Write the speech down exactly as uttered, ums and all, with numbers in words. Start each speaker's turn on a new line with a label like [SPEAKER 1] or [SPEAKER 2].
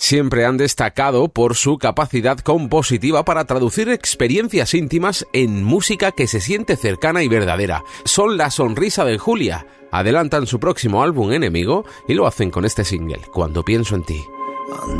[SPEAKER 1] siempre han destacado por su capacidad compositiva para traducir experiencias íntimas en música que se siente cercana y verdadera. Son la sonrisa de Julia. Adelantan su próximo álbum Enemigo y lo hacen con este single, Cuando pienso en ti.